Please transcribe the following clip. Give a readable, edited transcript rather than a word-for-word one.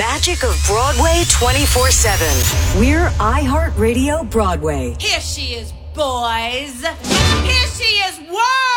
magic of Broadway 24/7. We're iHeartRadio Broadway. Here she is, boys. Here she is, world.